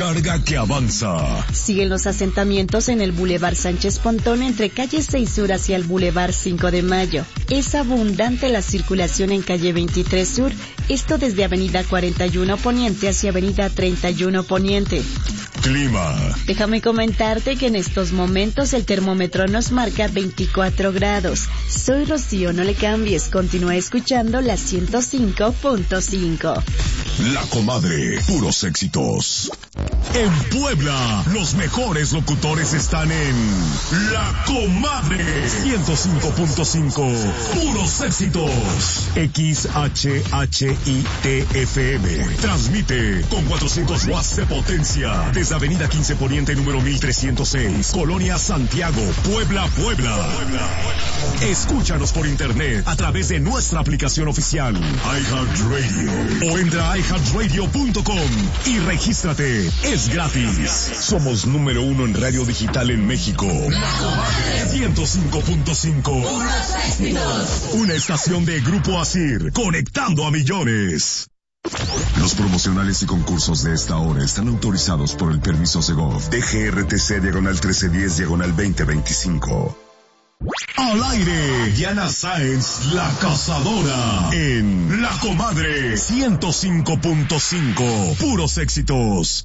carga que avanza. Siguen los asentamientos en el Boulevard Sánchez Pontón entre calle 6 Sur hacia el Boulevard 5 de Mayo. Es abundante la circulación en calle 23 Sur, esto desde avenida 41 Poniente hacia avenida 31 Poniente. Clima. Déjame comentarte que en estos momentos el termómetro nos marca 24 grados. Soy Rocío, no le cambies, continúa escuchando la 105.5. La Comadre, puros éxitos. En Puebla, los mejores locutores están en La Comadre 105.5, puros éxitos. XHHITFM transmite con 400 watts de potencia desde Avenida 15 Poniente número 1306, Colonia Santiago, Puebla. Escúchanos por internet a través de nuestra aplicación oficial iHeartRadio o entra a iHeartRadio.com y regístrate. Es gratis. Somos número 1 en radio digital en México. La Comadre 105.5. Una estación de Grupo Asir, conectando a millones. Los promocionales y concursos de esta hora están autorizados por el permiso Segov DGRTC /2025. Al aire, Diana Sáenz, la cazadora, en La Comadre 105.5, puros éxitos.